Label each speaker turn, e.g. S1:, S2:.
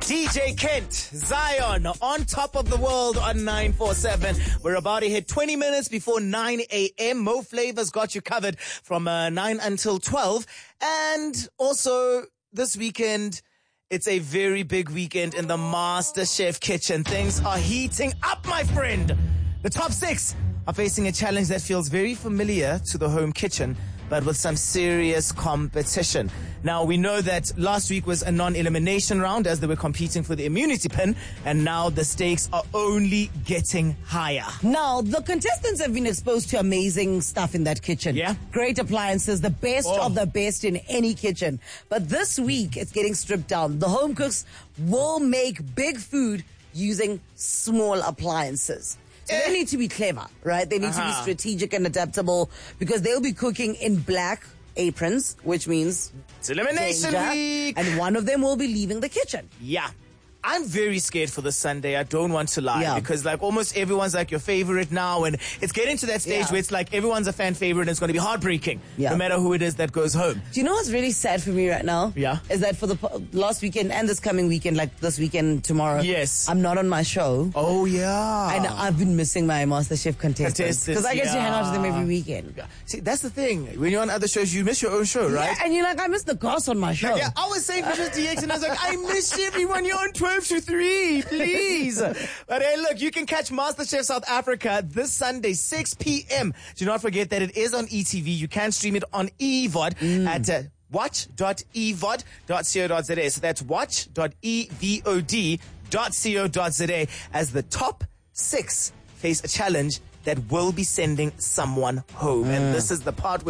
S1: DJ Kent, Zion, on top of the world on 947. We're about to hit 20 minutes before 9 a.m. Mo Flavors got you covered from 9 until 12. And also this weekend, it's a very big weekend in the Master Chef kitchen. Things are heating up, my friend. The top 6 are facing a challenge that feels very familiar to the home kitchen, but with some serious competition. Now, we know that last week was a non-elimination round as they were competing for the immunity pin, and now the stakes are only getting higher.
S2: Now, the contestants have been exposed to amazing stuff in that kitchen.
S1: Yeah.
S2: Great appliances, the best of the best in any kitchen. But this week, it's getting stripped down. The home cooks will make big food using small appliances. So they need to be clever, right? They need to be strategic and adaptable because they'll be cooking in black aprons, which means
S1: It's elimination
S2: danger,
S1: week.
S2: and one of them will be leaving the kitchen.
S1: Yeah. I'm very scared for this Sunday. I don't want to lie because like almost everyone's like your favorite now, and it's getting to that stage where it's like everyone's a fan favorite and it's going to be heartbreaking no matter who it is that goes home.
S2: Do you know what's really sad for me right now?
S1: Yeah.
S2: Is that for the last weekend and this coming weekend, like this weekend tomorrow,
S1: Yes.
S2: I'm not on my show.
S1: Oh, yeah.
S2: And I've been missing my MasterChef contestants because I get to hang out with them every weekend.
S1: Yeah. See, that's the thing. When you're on other shows, you miss your own show, right?
S2: Yeah, and you're like, I miss the goss on my show.
S1: Yeah, I was saying for just DX and I was like, I miss everyone. You're on 12 to 3, please. But hey, look, you can catch MasterChef South Africa this Sunday, 6 p.m. Do not forget that it is on ETV. You can stream it on eVOD at watch.evod.co.za. So that's watch.evod.co.za as the top 6 face a challenge that will be sending someone home. And this is the part where